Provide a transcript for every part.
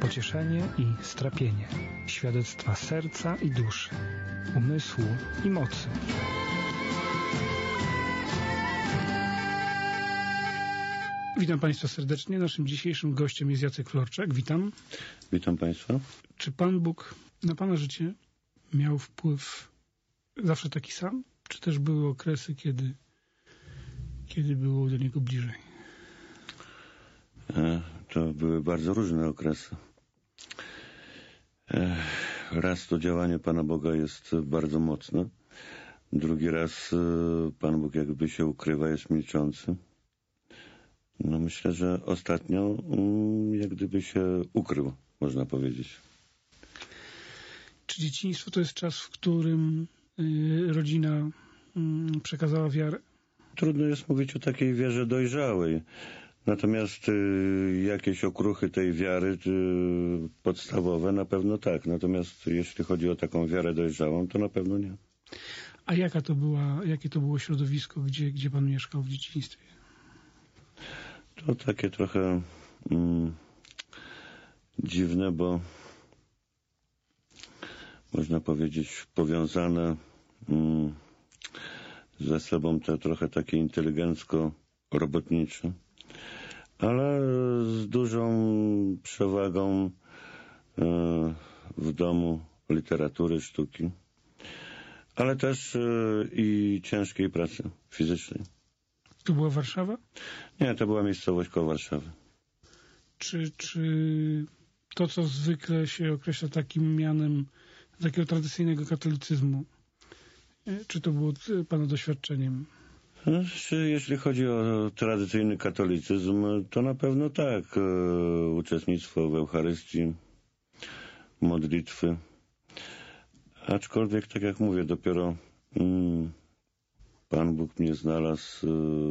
pocieszenie i strapienie, świadectwa serca i duszy, umysłu i mocy. Witam Państwa serdecznie. Naszym dzisiejszym gościem jest Jacek Florczak. Witam. Witam Państwa. Czy Pan Bóg na Pana życie miał wpływ zawsze taki sam? Czy też były okresy, kiedy było do Niego bliżej? To były bardzo różne okresy. Raz to działanie Pana Boga jest bardzo mocne. Drugi raz Pan Bóg jakby się ukrywa, jest milczący. No myślę, że ostatnio jak gdyby się ukrył, można powiedzieć. Czy dzieciństwo to jest czas, w którym rodzina przekazała wiarę? Trudno jest mówić o takiej wierze dojrzałej. Natomiast jakieś okruchy tej wiary podstawowe na pewno tak. Natomiast jeśli chodzi o taką wiarę dojrzałą, to na pewno nie. A jakie to było środowisko, gdzie Pan mieszkał w dzieciństwie? To takie trochę dziwne, bo można powiedzieć powiązane ze sobą te trochę takie inteligencko-robotnicze, ale z dużą przewagą w domu literatury, sztuki, ale też i ciężkiej pracy fizycznej. To była Warszawa? Nie, to była miejscowość koło Warszawy. Czy to, co zwykle się określa takim mianem takiego tradycyjnego katolicyzmu, czy to było Pana doświadczeniem? Jeśli chodzi o tradycyjny katolicyzm, to na pewno tak. Uczestnictwo w Eucharystii, modlitwy. Aczkolwiek, tak jak mówię, dopiero Pan Bóg mnie znalazł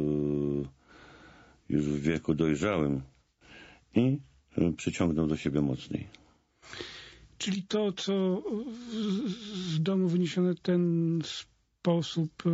już w wieku dojrzałym i przyciągnął do siebie mocniej. Czyli to, co z domu wyniesione, ten sposób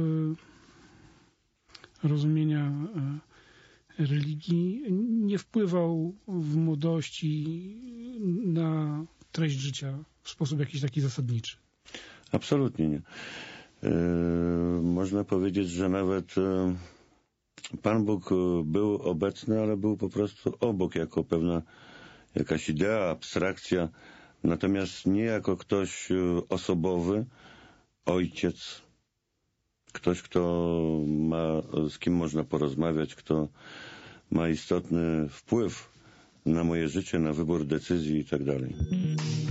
rozumienia religii nie wpływał w młodości na treść życia w sposób jakiś taki zasadniczy? Absolutnie nie. Można powiedzieć, że nawet Pan Bóg był obecny, ale był po prostu obok, jako pewna jakaś idea, abstrakcja, natomiast nie jako ktoś osobowy, ojciec, ktoś, kto ma, z kim można porozmawiać, kto ma istotny wpływ na moje życie, na wybór decyzji i tak dalej.